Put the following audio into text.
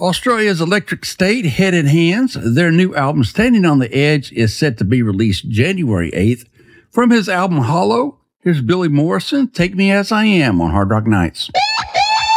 Australia's Electric State, Head in Hands. Their new album, Standing on the Edge, is set to be released January 8th. From his album Hollow, here's Billy Morrison, Take Me As I Am on Hard Rock Nights.